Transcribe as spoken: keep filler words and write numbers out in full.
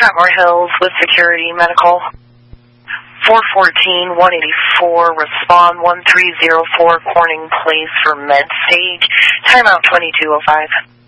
Catmore Hills with Security Medical. four fourteen, one eighty-four, respond one three zero four, Corning Place for med stage. Timeout twenty-two oh five.